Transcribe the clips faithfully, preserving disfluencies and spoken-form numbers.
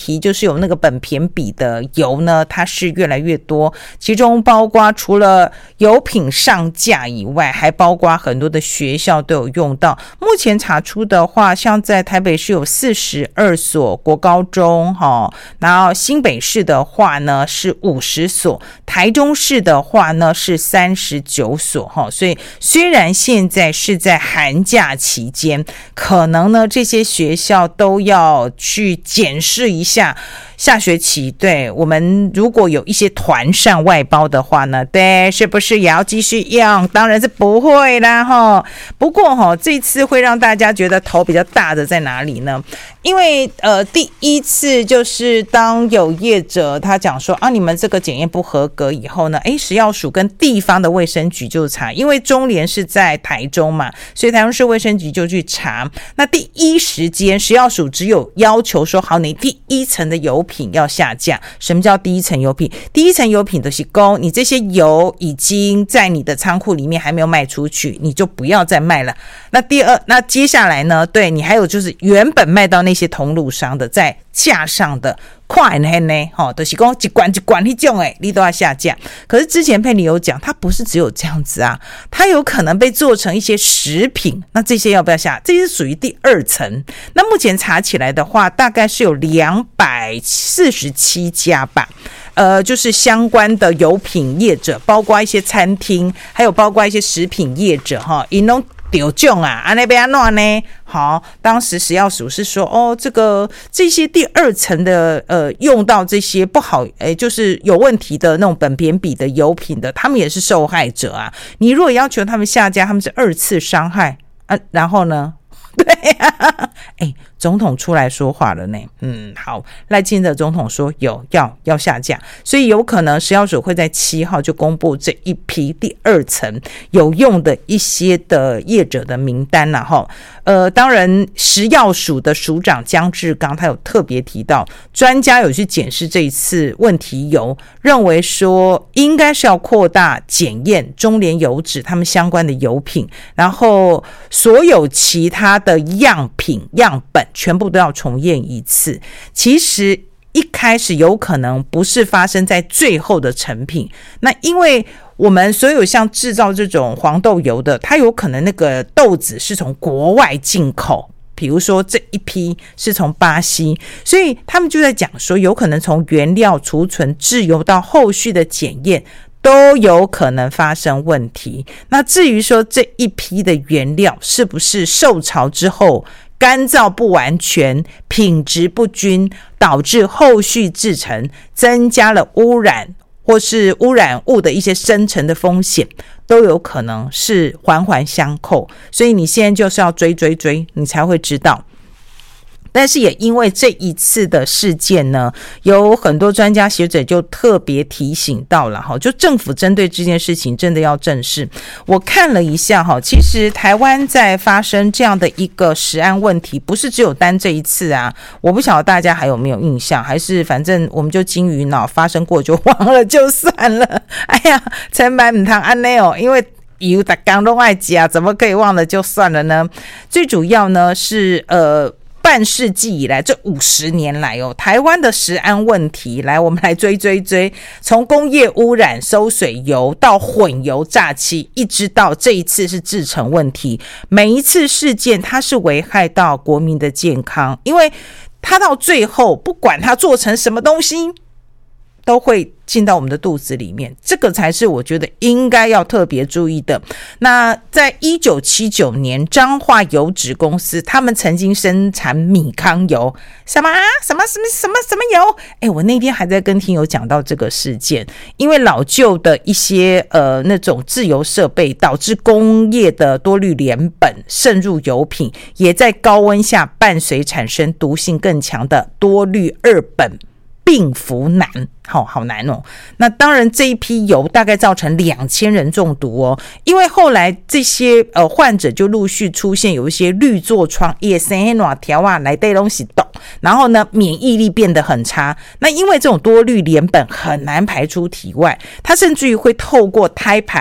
题就是有那个苯酊比的油呢，它是越来越多，其中包括除了油品上架以外，还包括很多的学校都有用到。目前查出的话，像在台北市有四十二所国高中，然后新北市的话呢是五十所，台中市的话呢是三十九所。所以虽然现在是在寒假期间，可能呢这些学校都要去检视一下下学期，对，我们如果有一些团膳外包的话呢，对，是不是也要继续用？当然是不会啦齁。不过齁，这次会让大家觉得头比较大的在哪里呢？因为呃，第一次就是当有业者他讲说啊，你们这个检验不合格以后呢，诶，食药署跟地方的卫生局就查，因为中联是在台中嘛，所以台中市卫生局就去查。那第一时间食药署只有要求说，好，你第一层的油品要下架。什么叫第一层油品？第一层油品就是说，你这些油已经在你的仓库里面还没有卖出去，你就不要再卖了。那第二，那接下来呢？对，你还有就是原本卖到那些通路商的，在架上的快呢呢，吼，就是说一罐一罐那种诶，你都要下架。可是之前佩妮有讲，它不是只有这样子啊，它有可能被做成一些食品，那这些要不要下？这些属于第二层。那目前查起来的话，大概是有两百四十七家吧。呃，就是相关的油品业者，包括一些餐厅，还有包括一些食品业者哈，因拢丢种啊，啊那边安怎呢？好，当时食药署是说，哦，这个这些第二层的呃，用到这些不好，诶，就是有问题的那种苯酊比的油品的，他们也是受害者啊。你如果要求他们下架，他们是二次伤害啊。然后呢？对啊，哎，总统出来说话了呢。嗯，好，赖清德总统说有要要下架，所以有可能食药署会在七号就公布这一批第二层有用的一些的业者的名单了哈。呃，当然食药署的署长江志刚他有特别提到，专家有去检视这一次问题油，认为说应该是要扩大检验中联油脂他们相关的油品，然后所有其他的样品样本全部都要重验一次。其实一开始有可能不是发生在最后的成品，那因为我们所有像制造这种黄豆油的，它有可能那个豆子是从国外进口，比如说这一批是从巴西，所以他们就在讲说，有可能从原料储存制油到后续的检验都有可能发生问题。那至于说这一批的原料是不是受潮之后干燥不完全，品质不均，导致后续制成增加了污染或是污染物的一些生成的风险，都有可能是环环相扣。所以你现在就是要追追追，你才会知道。但是也因为这一次的事件呢，有很多专家学者就特别提醒到了，就政府针对这件事情真的要正视。我看了一下，其实台湾在发生这样的一个食安问题，不是只有单这一次啊。我不晓得大家还有没有印象，还是反正我们就金鱼脑，发生过就忘了就算了。哎呀，千万不能这样哦，因为油大家都爱吃啊，怎么可以忘了就算了呢？最主要呢是呃。半世纪以来，这五十年来哦，台湾的食安问题，来我们来追追追，从工业污染、馊水油到混油诈欺，一直到这一次是制程问题，每一次事件它是危害到国民的健康，因为它到最后不管它做成什么东西，都会进到我们的肚子里面，这个才是我觉得应该要特别注意的。那在一九七九年，彰化油脂公司他们曾经生产米糠油，什么什么什么什么什么油？哎，我那天还在跟听友讲到这个事件，因为老旧的一些呃那种制油设备，导致工业的多氯联苯渗入油品，也在高温下伴随产生毒性更强的多氯二苯并氟难，好好难哦。那当然这一批油大概造成两千人中毒哦，因为后来这些呃患者就陆续出现有一些绿痤疮，也生哪条啊来带东西动，然后呢免疫力变得很差。那因为这种多氯联苯很难排出体外，它甚至于会透过胎盘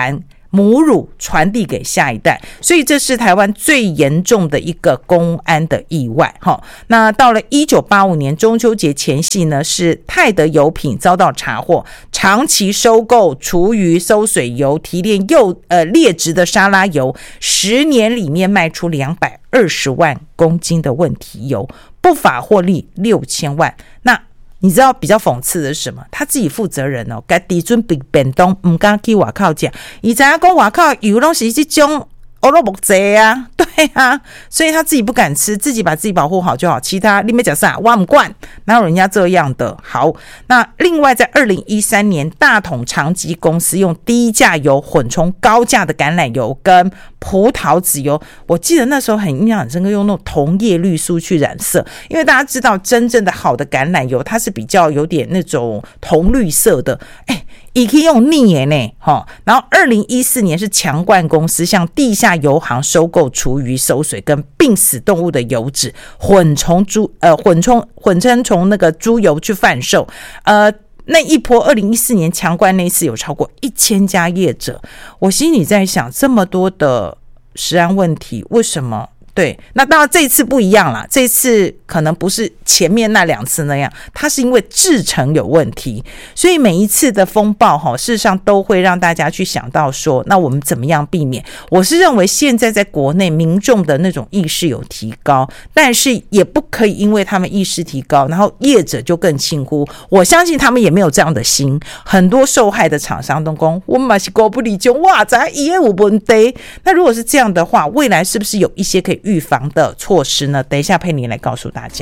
母乳传递给下一代，所以这是台湾最严重的一个公安的意外。那到了一九八五年中秋节前夕呢，是泰德油品遭到查获，长期收购厨余、馊水油、提炼又呃劣质的沙拉油，十年里面卖出两百二十万公斤的问题油，不法获利六千万。那你知道比较讽刺的是什么？他自己负责人哦，自己准备便当不敢去外口吃，他知道说外口油都是这种欧罗木贼啊，对啊，所以他自己不敢吃，自己把自己保护好就好，其他你没讲啥，我不管，哪有人家这样的？好，那另外在二零一三年，大统长吉公司用低价油混充高价的橄榄油跟葡萄籽油，我记得那时候很印象很深刻，用那种铜叶绿素去染色，因为大家知道真正的好的橄榄油，它是比较有点那种铜绿色的，哎。也可以用腻耶呢，然后二零一四年是强冠公司向地下油行收购厨余、馊水跟病死动物的油脂，混从猪呃混充混成从那个猪油去贩售，呃。那一波二零一四年强冠那一次有超过一千家业者，我心里在想，这么多的食安问题，为什么？对，那当然这一次不一样啦，这一次可能不是前面那两次那样，它是因为制程有问题，所以每一次的风暴事实上都会让大家去想到说，那我们怎么样避免？我是认为现在在国内民众的那种意识有提高，但是也不可以因为他们意识提高，然后业者就更轻忽，我相信他们也没有这样的心，很多受害的厂商都说我们是狗不理就哇咱一夜五问题，那如果是这样的话，未来是不是有一些可以预防的措施呢？等一下佩妮来告诉大家。